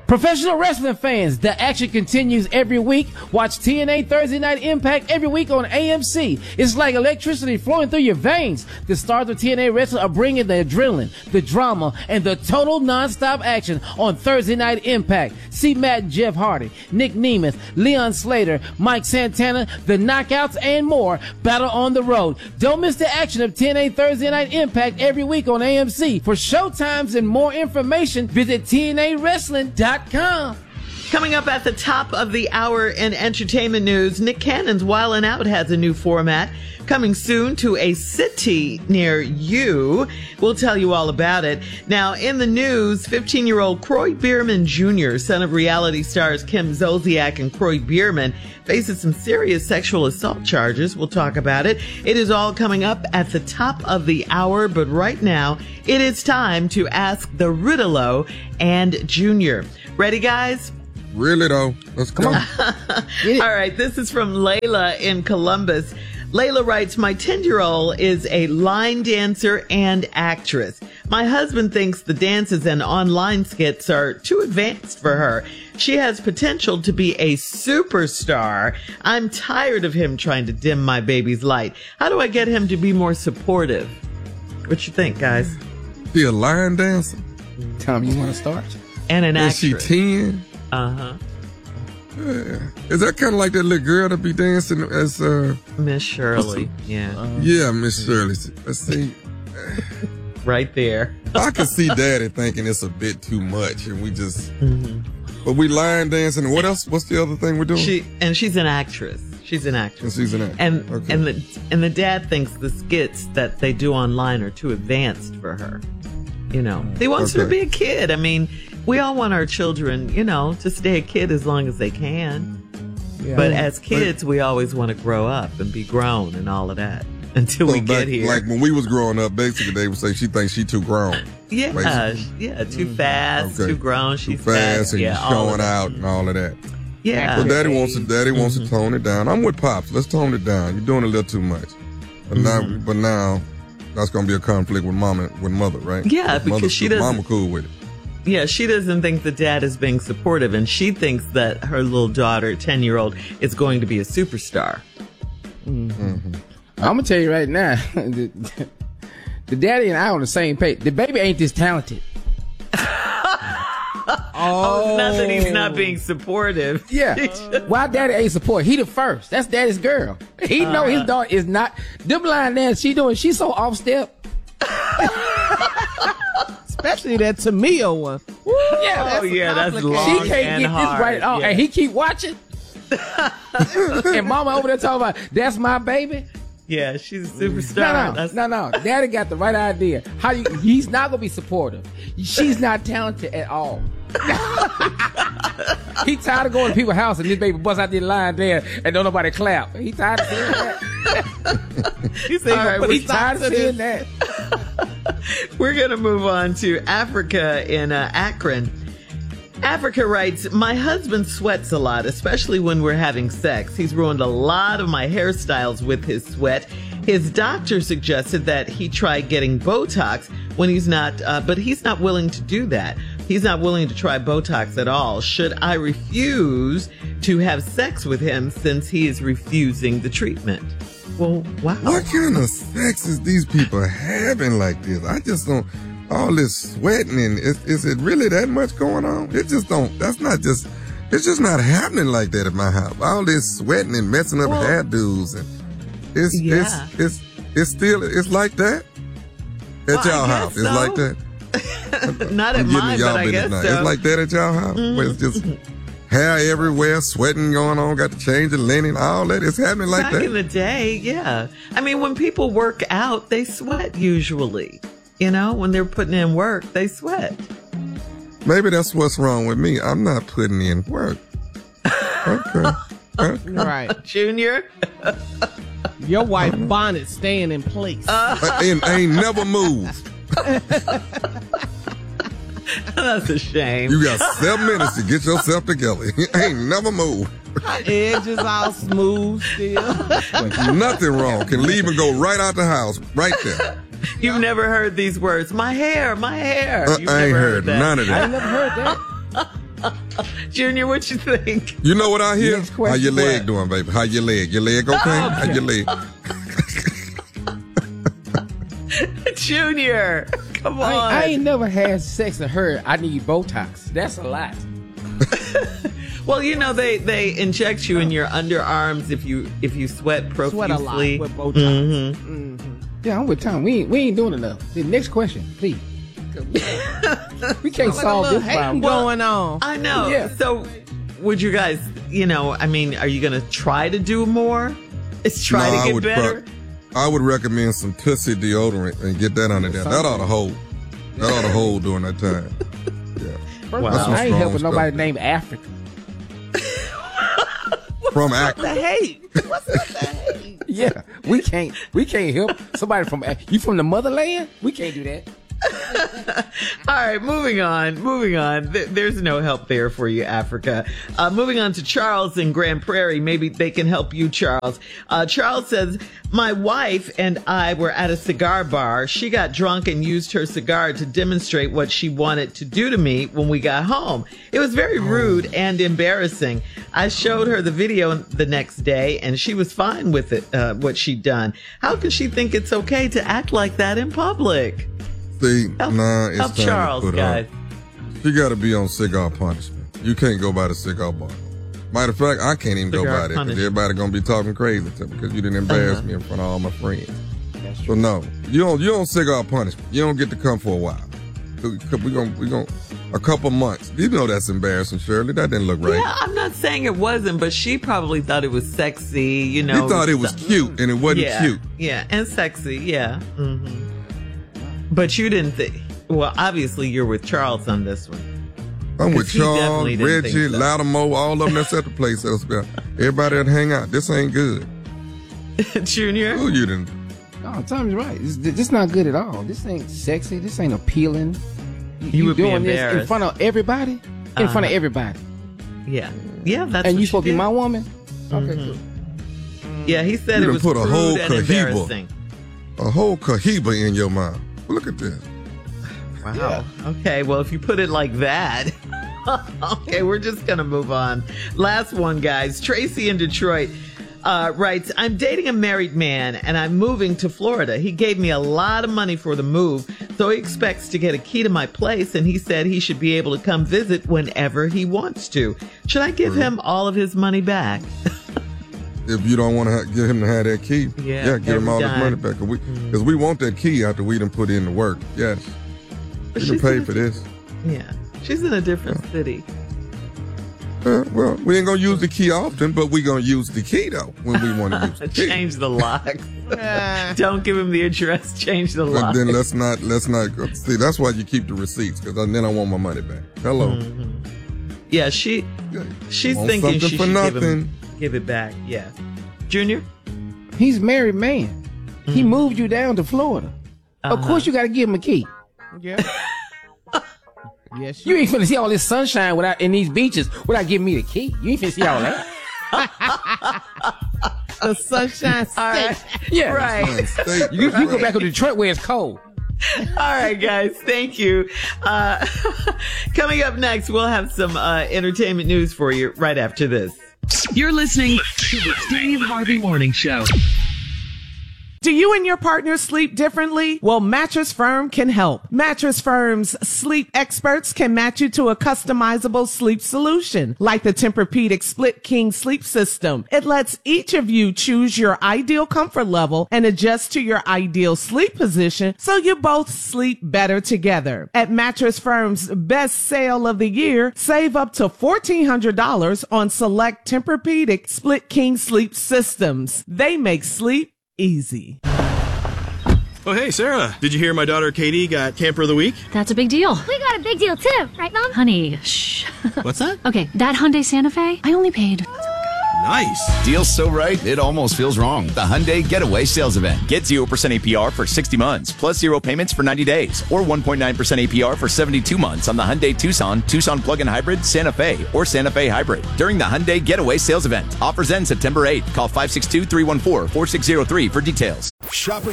Professional wrestling fans, the action continues every week. Watch TNA Thursday Night Impact every week on AMC. It's like electricity flowing through your veins. The stars of TNA Wrestling are bringing the adrenaline, the drama, and the total non-stop action on Thursday Night Impact. See Matt and Jeff Hardy, Nick Nemeth, Leon Slater, Mike Santana, the Knockouts, and more battle on the road. Don't miss the action of TNA Thursday Night Impact every week on AMC. For showtimes and more information, visit TNAWrestling.com. Coming up at the top of the hour in entertainment news, Nick Cannon's Wildin' Out has a new format coming soon to a city near you. We'll tell you all about it. Now, in the news, 15-year-old Kroy Bierman Jr., son of reality stars Kim Zolciak and Kroy Bierman, faces some serious sexual assault charges. We'll talk about it. It is all coming up at the top of the hour, but right now, it is time to ask the Riddle-O and Junior. Ready, guys? Really, though. Let's go. All right, this is from Layla in Columbus. Layla writes, my 10-year-old is a line dancer and actress. My husband thinks the dances and online skits are too advanced for her. She has potential to be a superstar. I'm tired of him trying to dim my baby's light. How do I get him to be more supportive? What you think, guys? Be a line dancer? Tom, you want to start? And an Is actress. she 10? Uh-huh. Yeah. Is that kind of like that little girl that be dancing as Miss Shirley? Yeah. Yeah, Miss Shirley. Let's see. Right there. I can see Daddy thinking it's a bit too much, and we just. But we line dancing. And what else? What's the other thing we're doing? She's an actress. She's an actress. And she's an actress. Okay. And the dad thinks the skits that they do online are too advanced for her. You know, he wants her to be a kid. I mean, we all want our children, you know, to stay a kid as long as they can. Yeah. But as kids, we always want to grow up and be grown and all of that until we get here. Like when we was growing up, basically they would say she thinks she too grown. Yeah, basically. Yeah, too fast, too grown. She's too fast and yeah, showing out and all of that. Yeah. But Daddy wants to tone it down. I'm with Pops. Let's tone it down. You're doing a little too much. But now that's gonna be a conflict with mother, right? Yeah, because she doesn't. Mama cool with it. Yeah, she doesn't think the dad is being supportive, and she thinks that her little daughter, 10-year-old, is going to be a superstar. I'm gonna tell you right now, the daddy and I on the same page. The baby ain't this talented. Oh, not that he's not being supportive. Yeah. Why daddy ain't support? He the first. That's daddy's girl. He know his daughter is not. Them line dance she's so off step. Especially that Tamio one. Woo, yeah, that's long. She can't get hard. this right at all. And he keep watching. And mama over there talking about, that's my baby. Yeah, she's a superstar. No. Daddy got the right idea. He's not gonna be supportive. She's not talented at all. He tired of going to people's house and this baby bust out this line there and don't nobody clap. He tired of seeing that. He's tired of seeing that. We're gonna move on to Africa in Akron. Africa writes, my husband sweats a lot, especially when we're having sex. He's ruined a lot of my hairstyles with his sweat. His doctor suggested that he try getting Botox when he's not, but he's not willing to do that. He's not willing to try Botox at all. Should I refuse to have sex with him since he is refusing the treatment? Well, wow. What kind of sex is these people having like this? I just don't. All this sweating, and is it really that much going on? It's just not happening like that at my house. All this sweating and messing up hairdos, and it's like that at y'all house. So. It's like that. Not at mine, but I guess so. It's like that at y'all house, where it's just hair everywhere, sweating going on, got to change the linen, all that. It's happening like that. Back in the day, yeah. I mean, when people work out, they sweat usually. You know, when they're putting in work, they sweat. Maybe that's what's wrong with me. I'm not putting in work. Okay. Right. Junior? Your white bonnet staying in place. Ain't never moved. That's a shame. You got 7 minutes to get yourself together. Ain't never moved. Edges all smooth still. Nothing wrong. Can leave and go right out the house. Right there. You've never heard these words. My hair. I ain't heard none of that. I ain't never heard that. Junior, what you think? You know what I hear? Next question, How your leg what? doing, baby? How your leg? Your leg okay? How your leg? Junior, come on. I ain't never had sex and heard I need Botox. That's a lot. Well, you know they inject you in your underarms if you sweat profusely. Sweat a lot with Botox. Yeah, I'm with Tom. We ain't doing enough. The next question, please. We can't solve this problem. Going on. I know. Yeah. So, would you guys, are you going to try to do more? Let's try to get better. I would recommend some Tussie deodorant and get that under there. That ought to hold. That ought to hold during that time. Yeah. First Wow. of all, I ain't Strong helping nobody stuff. named Africa. From Africa. The hate. What's up, the hate? Yeah, we can't help somebody from you from the motherland. We can't do that. All right, moving on. There's no help there for you, Africa. Moving on to Charles in Grand Prairie. Maybe they can help you, Charles. Charles says, my wife and I were at a cigar bar. She got drunk and used her cigar to demonstrate what she wanted to do to me when we got home. It was very rude and embarrassing. I showed her the video the next day and she was fine with it, what she'd done. How can she think it's okay to act like that in public? See, Help it's time Charles, to put guys. her. She got to be on cigar punishment. You can't go by the cigar bar. Matter of fact, I can't even go Cigar by there because punishment. everybody gonna be talking crazy to me because you didn't embarrass me in front of all my friends. So no, you on cigar punishment. You don't get to come for a while. We gonna a couple months. You know that's embarrassing, Shirley. That didn't look right. Yeah, I'm not saying it wasn't, but she probably thought it was sexy, He thought it was cute, and it wasn't cute. Yeah, and sexy, yeah. Mm-hmm. But you didn't think. Well, obviously you're with Charles on this one. I'm with He Charles, definitely didn't Reggie, think so. Lattimore, all of them that's at the place. Everybody that hang out. This ain't good. Junior? Who you didn't? No, Tommy's right. This not good at all. This ain't sexy. This ain't appealing. You would be doing this embarrassed. in front of everybody. In front of everybody. Yeah. Yeah, that's And what you supposed to be did. my woman. Okay, cool. Yeah, he said You it done was put a whole rude and cohiba. embarrassing. A whole cohiba in your mouth. Look at this. Wow. Okay, well, if you put it like that. Okay, we're just going to move on. Last one, guys. Tracy in Detroit writes, I'm dating a married man and I'm moving to Florida. He gave me a lot of money for the move, so he expects to get a key to my place, and he said he should be able to come visit whenever he wants to. Should I give him all of his money back? If you don't want to get him to have that key, Yeah, give him every all his dime. money back. Because we want that key after we done put in the work. Yes. But You can she's pay in a- for this. Yeah, she's in a different city. Well, we ain't going to use the key often, but we going to use the key, though, when we want to use the key. Change the lock. Don't give him the address. Change the lock. And then let's not see, that's why you keep the receipts, because then I want my money back. Hello. Yeah, she's Want thinking something she for should nothing. give it back. Yeah. Junior? He's a married man. He moved you down to Florida. Of course you got to give him a key. Yeah. Yes, You ain't finna see all this sunshine in these beaches without giving me the key. You ain't finna see all that. the sunshine state. Yeah. Right. State. You go back to Detroit where it's cold. All right, guys. Thank you. Coming up next, we'll have some entertainment news for you right after this. You're listening to the Steve Harvey Morning Show. Do you and your partner sleep differently? Well, Mattress Firm can help. Mattress Firm's sleep experts can match you to a customizable sleep solution, like the Tempur-Pedic Split King Sleep System. It lets each of you choose your ideal comfort level and adjust to your ideal sleep position so you both sleep better together. At Mattress Firm's best sale of the year, save up to $1,400 on select Tempur-Pedic Split King Sleep Systems. They make sleep easy. Oh, hey, Sarah. Did you hear my daughter Katie got Camper of the Week? That's a big deal. We got a big deal too, right, Mom? Honey, shh. What's that? Okay, that Hyundai Santa Fe, I only paid. Nice. Deal's so right, it almost feels wrong. The Hyundai Getaway Sales Event. Get 0% APR for 60 months, plus 0 payments for 90 days, or 1.9% APR for 72 months on the Hyundai Tucson, Tucson Plug-in Hybrid, Santa Fe, or Santa Fe Hybrid. During the Hyundai Getaway Sales Event. Offers end September 8th. Call 562-314-4603 for details. Shoppers